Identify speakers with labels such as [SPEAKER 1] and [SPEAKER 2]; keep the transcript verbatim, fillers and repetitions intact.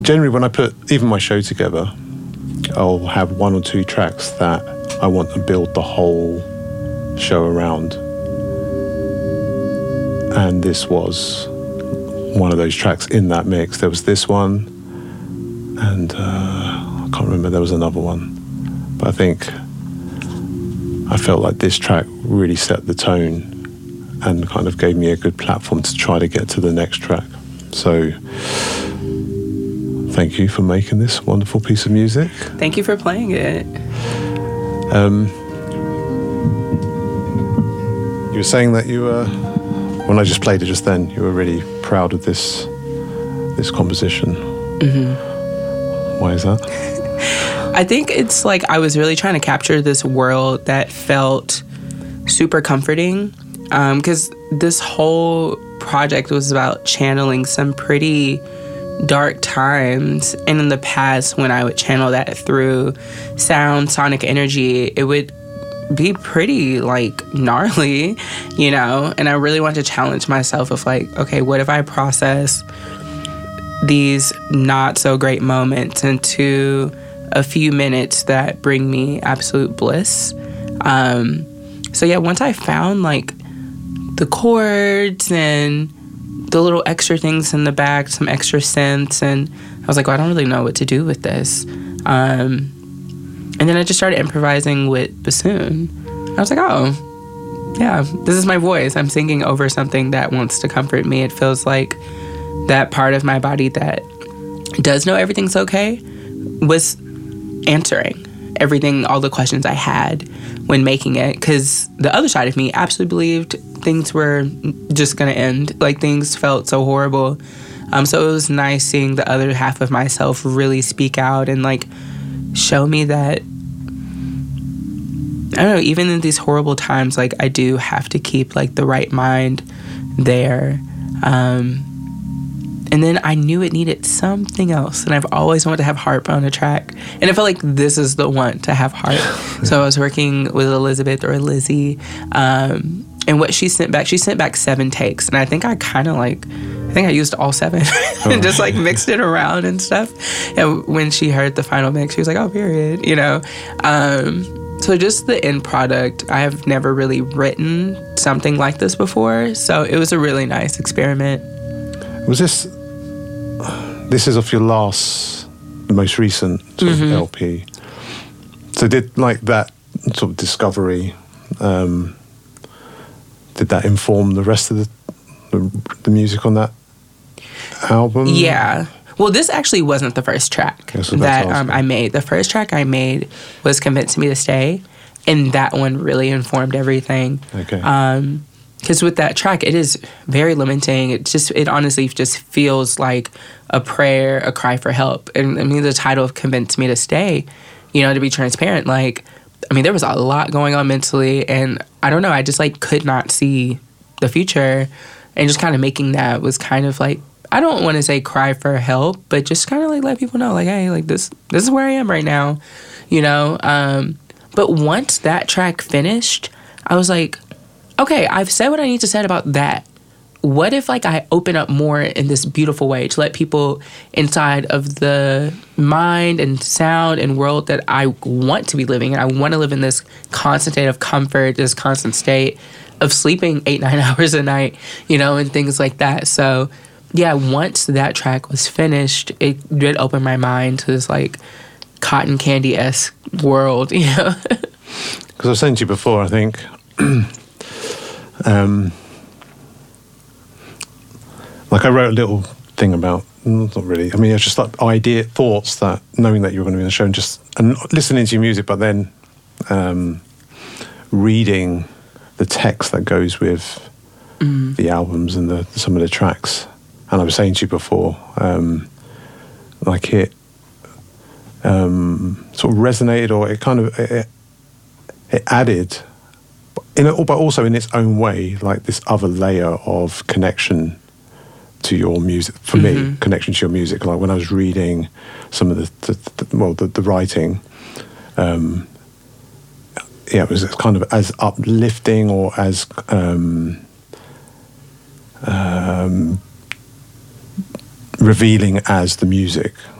[SPEAKER 1] Generally, when I put even my show together, I'll have one or two tracks that I want to build the whole show around. And this was one of those tracks in that mix. There was this one, and uh, I can't remember, there was another one. But I think I felt like this track really set the tone and kind of gave me a good platform to try to get to the next track. So thank you for making this wonderful piece of music.
[SPEAKER 2] Thank you for playing it.
[SPEAKER 1] Um, you were saying that you were, when I just played it just then, you were really proud of this this composition.
[SPEAKER 2] Mm-hmm.
[SPEAKER 1] Why is that?
[SPEAKER 2] I think it's like I was really trying to capture this world that felt super comforting, because um, this whole project was about channeling some pretty dark times. And in the past, when I would channel that through sound, sonic energy, it would be pretty like gnarly, you know? And I really want to challenge myself of like, okay, what if I process these not so great moments into a few minutes that bring me absolute bliss? Um, so yeah, once I found like the chords and the little extra things in the back, some extra synths, and I was like, well, I don't really know what to do with this. Um, and then I just started improvising with bassoon. I was like, oh, yeah, this is my voice. I'm singing over something that wants to comfort me. It feels like that part of my body that does know everything's okay was answering everything, all the questions I had when making it, because the other side of me absolutely believed things were just gonna end. Like, things felt so horrible. Um, so it was nice seeing the other half of myself really speak out and like show me that, I don't know, even in these horrible times, like I do have to keep like the right mind there. Um, and then I knew it needed something else, and I've always wanted to have harp on a track, and I felt like this is the one to have harp. So I was working with Elizabeth or Lizzie, um, and what she sent back, she sent back seven takes, and I think I kind of like, I think I used all seven and just like mixed it around and stuff. And when she heard the final mix, she was like, oh, period, you know? Um, so just the end product, I have never really written something like this before, so it was a really nice experiment.
[SPEAKER 1] Was this, this is off your last, the most recent sort
[SPEAKER 2] mm-hmm.
[SPEAKER 1] of L P. So did like that sort of discovery, um, did that inform the rest of the, the the music on that album?
[SPEAKER 2] Yeah. Well, this actually wasn't the first track
[SPEAKER 1] yes,
[SPEAKER 2] that um, I made. The first track I made was Convince Me to Stay, and that one really informed everything.
[SPEAKER 1] Okay.
[SPEAKER 2] Um, because with that track, it is very limiting. It just, it honestly just feels like a prayer, a cry for help. And I mean, the title of Convince Me to Stay, you know, to be transparent, like, I mean, there was a lot going on mentally, and I don't know, I just like could not see the future, and just kind of making that was kind of like, I don't want to say cry for help, but just kind of like let people know, like, hey, like this, this is where I am right now, you know? Um, but once that track finished, I was like, okay, I've said what I need to say about that. What if like I open up more in this beautiful way to let people inside of the mind and sound and world that I want to be living in? I want to live in this constant state of comfort, this constant state of sleeping eight, nine hours a night, you know, and things like that. So yeah, once that track was finished, it did open my mind to this like cotton candy-esque world, you know?
[SPEAKER 1] Because I was saying to you before, I think, um, like I wrote a little thing about, not really, I mean, it's just like idea, thoughts that, knowing that you were going to be on the show and just, and listening to your music, but then um, reading the text that goes with mm. the albums and the some of the tracks. And I was saying to you before, um, like it um, sort of resonated, or it kind of, it, it added, in it, but also in its own way, like this other layer of connection to your music. For mm-hmm. me, connection to your music. Like when I was reading some of the, the, the well, the, the writing, um, yeah, it was kind of as uplifting or as um, um, revealing as the music.